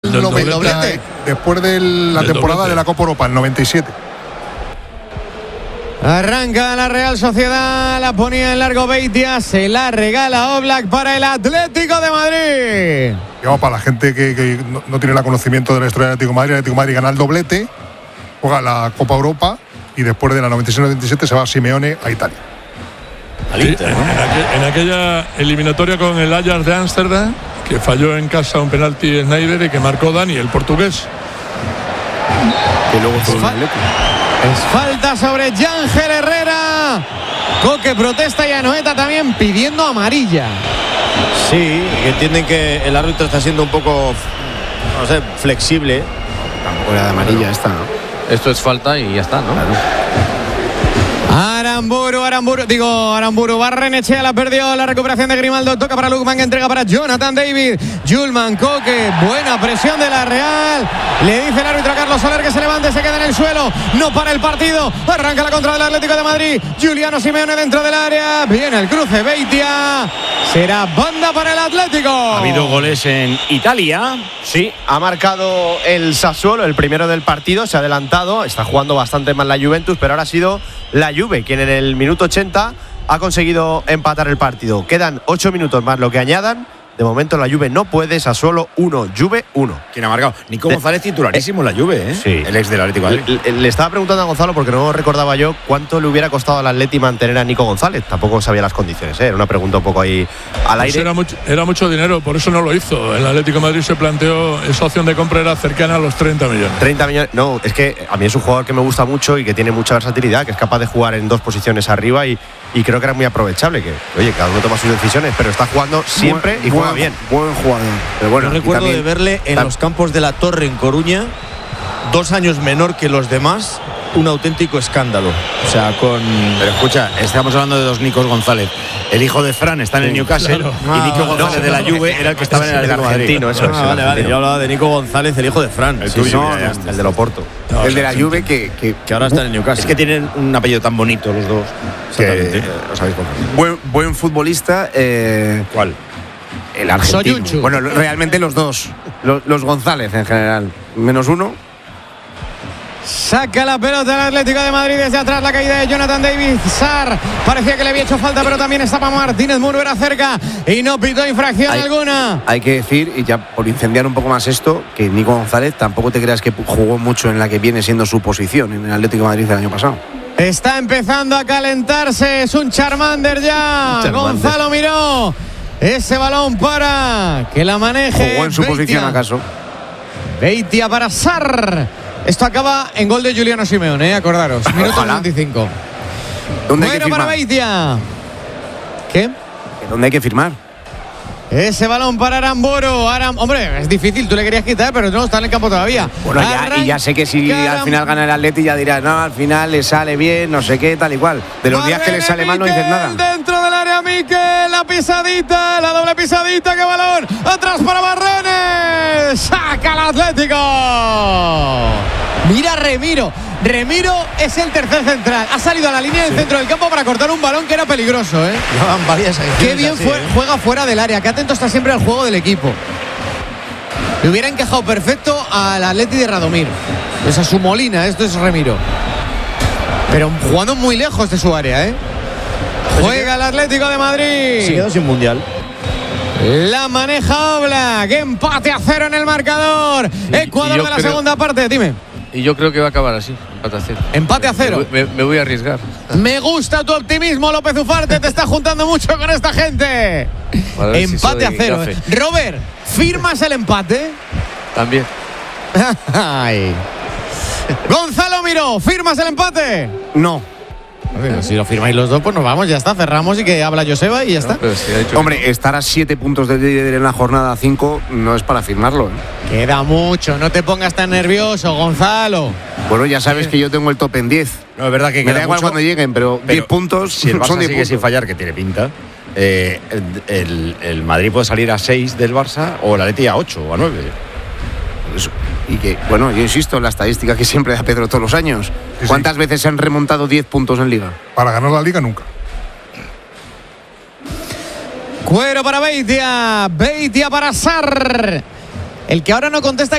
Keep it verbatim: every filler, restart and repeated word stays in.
el noventa, después de la temporada de la Copa Europa, el noventa y siete. Arranca la Real Sociedad, la ponía en largo Beitia, se la regala Oblak para el Atlético de Madrid. Digamos, para la gente que, que no, no tiene el conocimiento de la historia del Atlético de Madrid, el Atlético de Madrid gana el doblete, juega la Copa Europa y después de la noventa y seis noventa y siete se va a Simeone a Italia. Al Inter, ¿no? en, aqu- en aquella eliminatoria con el Ajax de Ámsterdam, que falló en casa un penalti Sneijder y que marcó Dani, el portugués. Que luego fue un Atlético. Es falta sobre Yángel Herrera. Coque protesta y Anoeta también pidiendo amarilla. Sí, que entienden que el árbitro está siendo un poco, no sé, flexible. Tampoco era de amarilla esta, ¿no? Esto es falta y ya está, ¿no? Claro. Aramburu, Aramburu, digo Aramburu, Barrenechea la perdió, la recuperación de Grimaldo, toca para Lukman, que entrega para Jonathan David, Julman, Coque, buena presión de la Real, le dice el árbitro a Carlos Soler que se levante, se queda en el suelo, no para el partido, arranca la contra del Atlético de Madrid, Giuliano Simeone dentro del área, viene el cruce, Beitia, será banda para el Atlético. Ha habido goles en Italia. Sí, ha marcado el Sassuolo, el primero del partido, se ha adelantado, está jugando bastante mal la Juventus, pero ahora ha sido la Juve quien en el minuto ochenta ha conseguido empatar el partido. Quedan ocho minutos más lo que añadan. De momento la Juve no puede, Sassuolo uno, Juve uno. ¿Quién ha marcado? Nico González, titularísimo en la Juve, ¿eh? Sí. El ex del Atlético de Madrid. Le, le estaba preguntando a Gonzalo porque no recordaba yo cuánto le hubiera costado al Atleti mantener a Nico González. Tampoco sabía las condiciones, ¿eh? Era una pregunta un poco ahí al Pues aire. era, mucho, era mucho dinero, por eso no lo hizo. El Atlético de Madrid se planteó, esa opción de compra era cercana a los treinta millones. treinta millones. No, es que a mí es un jugador que me gusta mucho y que tiene mucha versatilidad, que es capaz de jugar en dos posiciones arriba y, y creo que era muy aprovechable. Que, oye, cada uno toma sus decisiones, pero está jugando siempre Buen, y juega buen, bien. Buen jugador. Pero bueno, Yo y recuerdo también, de verle en tam- los campos de la Torre en Coruña, dos años menor que los demás, un auténtico escándalo. O sea, con... Pero escucha, estamos hablando de dos Nicos González. El hijo de Fran está en el Newcastle, claro. y Nico Ah, González no, de la no, Juve era el que estaba en el el Atlético de Madrid. argentino, eso es. Ah, vale, vale. Yo hablaba de Nico González, el hijo de Fran. El Sí, tuyo, sí, ya, ya. ya. El de Loporto. No, el de la sí, Juve que, que, Que ahora está en el Newcastle. Es que tienen un apellido tan bonito los dos. Que Exactamente. eh, lo sabéis por qué. buen, buen futbolista. Eh, ¿Cuál? el argentino. Soyuncu. Bueno, realmente los dos. Los, los González en general. Menos uno. Saca la pelota el Atlético de Madrid desde atrás, la caída de Jonathan David. Sarr parecía que le había hecho falta, pero también estaba Martínez Muro, era cerca y no pitó infracción Hay- alguna. Hay que decir, y ya por incendiar un poco más esto, que Nico González tampoco te creas que jugó mucho en la que viene siendo su posición en el Atlético de Madrid del año pasado. Está empezando a calentarse, es un Charmander ya. Charmander. Gonzalo Miró. Ese balón para que la maneje. ¿Jugó en su Beitia. posición acaso? Beitia para Sarr. Esto acaba en gol de Giuliano Simeone, ¿eh? Acordaros. Minuto Ojalá. noventa y cinco. ¿Dónde hay que Bueno para firmar? Beitia. ¿Qué? ¿Dónde hay que firmar? Ese balón para Aramburu. Aram... Hombre, es difícil, tú le querías quitar, pero no, está en el campo todavía. Bueno, ya, y ya sé que si Arranca al final gana el Atleti ya dirás, no, al final le sale bien, no sé qué, tal y cual. De los días que le sale mal no dices nada. Dentro del área, Miquel, la pisadita, la doble pisadita, qué balón. Atrás para Barrones. Saca el Atlético. Mira Remiro. Remiro es el tercer central. Ha salido a la línea del centro del campo para cortar un balón que era peligroso, ¿eh? Llevan varias acciones Qué bien así, fue- ¿eh? juega fuera del área. Qué atento está siempre al juego del equipo. Le hubiera encajado perfecto al Atleti de Radomir. Es a su Molina, esto es Remiro. Pero jugando muy lejos de su área, ¿eh? Juega el Atlético de Madrid. Se quedó sin mundial. La maneja Oblak. Empate a cero en el marcador. Ecuador yo de la creo- segunda parte. Dime. Y yo creo que va a acabar así, empate a cero. Empate a cero. Me, me- me voy a arriesgar. Me gusta tu optimismo, López Ufarte. Te está juntando mucho con esta gente. Para ver si Empate a soy cero. gafe. ¿eh? Robert, ¿firmas el empate? También. Ay. Gonzalo Miró, ¿firmas el empate? No. Bueno, si lo firmáis los dos, pues nos vamos, ya está. Cerramos y que habla Joseba y ya está. Pero si ha dicho Hombre, estar a siete puntos de líder en la jornada cinco no es para firmarlo, ¿eh? Queda mucho, no te pongas tan nervioso, Gonzalo. Bueno, ya sabes que yo tengo el top en diez. No, es verdad que Me queda da igual mucho, cuando lleguen, pero pero diez puntos Si el Barça son diez sigue puntos. sin fallar, que tiene pinta, eh, el, el- el Madrid puede salir a seis del Barça o el Atleti a ocho o a nueve. Eso. Y que, bueno, yo insisto en la estadística que siempre da Pedro todos los años. sí. ¿Cuántas veces se han remontado diez puntos en Liga? Para ganar la Liga nunca. Cuero para Beitia, Beitia para Sarr. El que ahora no contesta